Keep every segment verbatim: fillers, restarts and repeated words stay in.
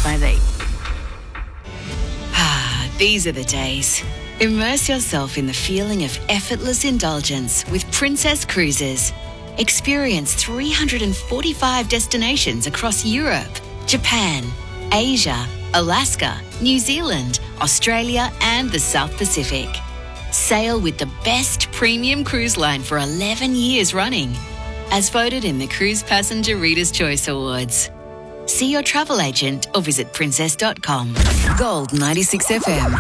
by these. Ah, these are the days. Immerse yourself in the feeling of effortless indulgence with Princess Cruises. Experience three hundred forty-five destinations across Europe, Japan, Asia, Alaska, New Zealand, Australia and the South Pacific. Sail with the best premium cruise line for eleven years running, as voted in the Cruise Passenger Reader's Choice Awards. See your travel agent or visit princess dot com. Gold ninety-six F M.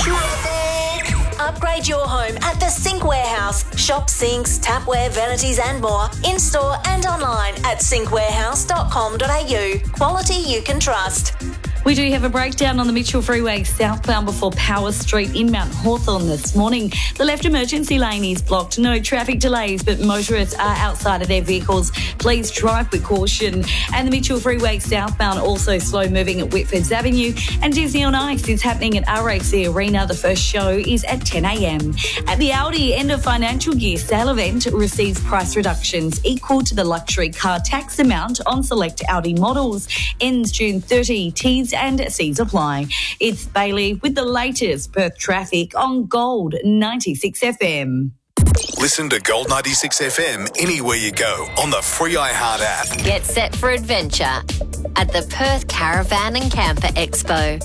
Upgrade your home at the Sink Warehouse. Shop sinks, tapware, vanities and more in-store and online at sink warehouse dot com dot a u. Quality you can trust. We do have a breakdown on the Mitchell Freeway southbound before Power Street in Mount Hawthorn this morning. The left emergency lane is blocked. No traffic delays, but motorists are outside of their vehicles. Please drive with caution. And the Mitchell Freeway southbound also slow moving at Whitfords Avenue. And Disney on Ice is happening at R H C Arena. The first show is at ten a m. At the Audi end of financial year sale event receives price reductions equal to the luxury car tax amount on select Audi models. Ends June thirtieth. T's and C's apply. It's Bailey with the latest Perth traffic on Gold ninety-six F M. Listen to Gold ninety-six F M anywhere you go on the free iHeart app. Get set for adventure at the Perth Caravan and Camper Expo.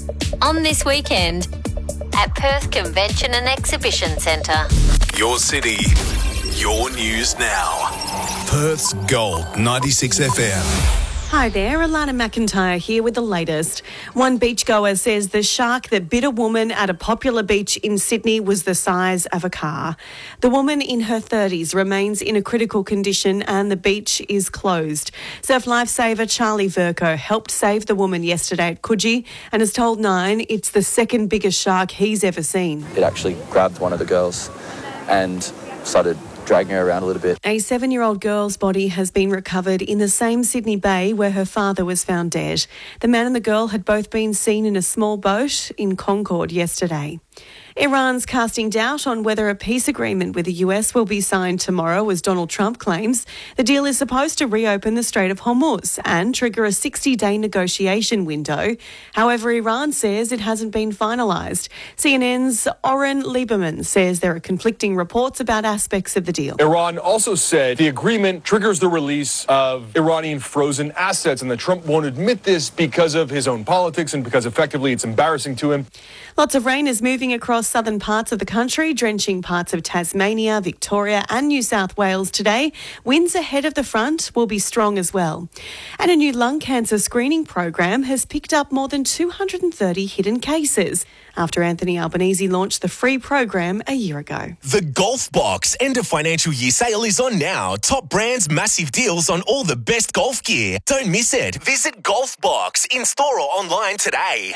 On this weekend at Perth Convention and Exhibition Centre. Your city, your news now. Perth's Gold ninety-six F M. Hi there, Alana McIntyre here with the latest. One beachgoer says the shark that bit a woman at a popular beach in Sydney was the size of a car. The woman in her thirties remains in a critical condition and the beach is closed. Surf lifesaver Charlie Verco helped save the woman yesterday at Coogee and has told Nine it's the second biggest shark he's ever seen. It actually grabbed one of the girls and started dragging her around a little bit. A seven-year-old girl's body has been recovered in the same Sydney Bay where her father was found dead. The man and the girl had both been seen in a small boat in Concord yesterday. Iran's casting doubt on whether a peace agreement with the U S will be signed tomorrow, as Donald Trump claims. The deal is supposed to reopen the Strait of Hormuz and trigger a sixty-day negotiation window. However, Iran says it hasn't been finalised. C N N's Oren Lieberman says there are conflicting reports about aspects of the deal. Iran also said the agreement triggers the release of Iranian frozen assets and that Trump won't admit this because of his own politics and because effectively it's embarrassing to him. Lots of rain is moving across southern parts of the country, drenching parts of Tasmania, Victoria and New South Wales today. Winds ahead of the front will be strong as well. And a new lung cancer screening program has picked up more than two hundred thirty hidden cases after Anthony Albanese launched the free program a year ago. The Golf Box end of financial year sale is on now. Top brands, massive deals on all the best golf gear. Don't miss it. Visit Golf Box in store or online today.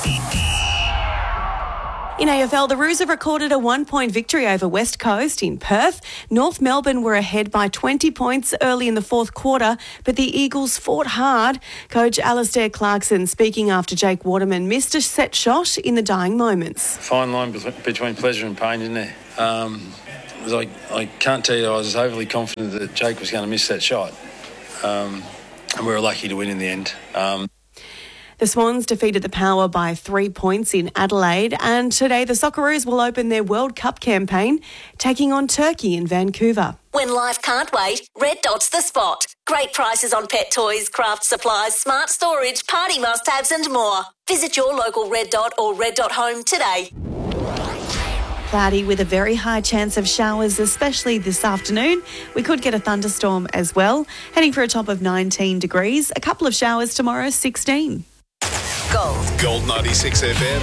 In A F L, the Roos have recorded a one-point victory over West Coast in Perth. North Melbourne were ahead by twenty points early in the fourth quarter, but the Eagles fought hard. Coach Alistair Clarkson, speaking after Jake Waterman missed a set shot in the dying moments. Fine line between pleasure and pain, isn't there? Um, it was like, I can't tell you I was overly confident that Jake was going to miss that shot. Um, and we were lucky to win in the end. Um, The Swans defeated the Power by three points in Adelaide, and today the Socceroos will open their World Cup campaign, taking on Turkey in Vancouver. When life can't wait, Red Dot's the spot. Great prices on pet toys, craft supplies, smart storage, party must-haves and more. Visit your local Red Dot or Red Dot Home today. Cloudy with a very high chance of showers, especially this afternoon. We could get a thunderstorm as well. Heading for a top of nineteen degrees. A couple of showers tomorrow, sixteen. Gold. Gold ninety-six F M.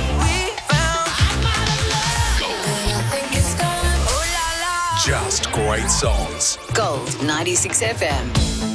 Gold. Just great songs. Gold ninety-six F M.